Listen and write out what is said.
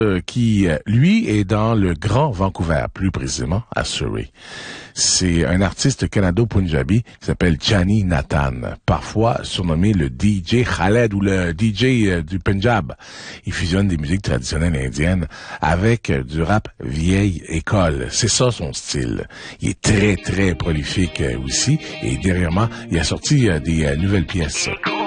qui, lui, est dans le Grand Vancouver, plus précisément à Surrey. C'est un artiste canado-punjabi qui s'appelle Chani Nathan, parfois surnommé le DJ Khaled ou le DJ du Punjab. Il fusionne des musiques traditionnelles indiennes avec du rap vieille école. C'est ça son style. Il est très, très prolifique aussi et dernièrement, il a sorti des nouvelles pièces.